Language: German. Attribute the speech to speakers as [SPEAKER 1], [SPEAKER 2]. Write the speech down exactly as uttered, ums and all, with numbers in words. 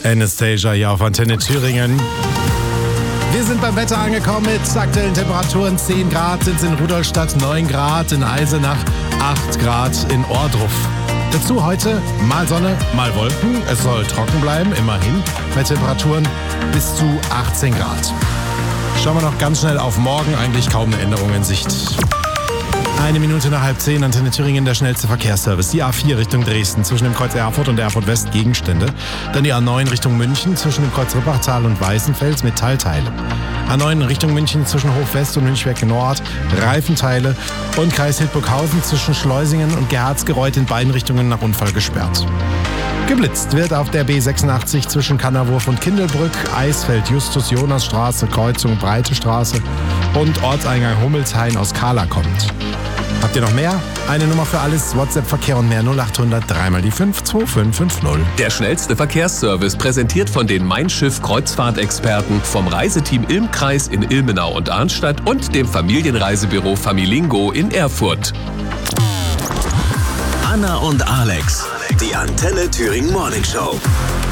[SPEAKER 1] Anastasia hier auf Antenne Thüringen. Wir sind beim Wetter angekommen mit aktuellen Temperaturen. zehn Grad sind es in Rudolstadt, neun Grad in Eisenach, acht Grad in Ohrdruf. Dazu heute mal Sonne, mal Wolken. Es soll trocken bleiben, immerhin, bei Temperaturen bis zu achtzehn Grad. Schauen wir noch ganz schnell auf morgen, eigentlich kaum eine Änderung in Sicht. Eine Minute nach halb zehn, Antenne Thüringen, der schnellste Verkehrsservice. Die A vier Richtung Dresden, zwischen dem Kreuz Erfurt und der Erfurt West Gegenstände. Dann die A neun Richtung München, zwischen dem Kreuz Rippachtal und Weißenfels Metallteile. A neun Richtung München, zwischen Hof West und Münchberg Nord, Reifenteile. Und Kreis Hildburghausen zwischen Schleusingen und Geharzgereuth in beiden Richtungen nach Unfall gesperrt. Geblitzt wird auf der B sechsundachtzig zwischen Kannerwurf und Kindelbrück, Eisfeld, Justus-Jonas-Straße, Kreuzung Breite Straße und Ortseingang Hummelshain aus Kahla kommt. Habt ihr noch mehr? Eine Nummer für alles, WhatsApp-Verkehr und mehr null acht hundert drei mal die fünf zwei fünf fünf null.
[SPEAKER 2] Der schnellste Verkehrsservice präsentiert von den Mein Schiff Kreuzfahrtexperten vom Reiseteam Ilm-Kreis in Ilmenau und Arnstadt und dem Familienreisebüro Familingo in Erfurt.
[SPEAKER 3] Anna und Alex, die Antenne Thüringen Morning Show.